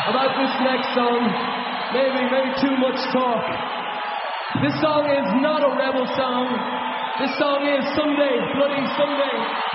about this next song. Maybe too much talk. This song is not a rebel song. This song is Someday, Bloody Someday.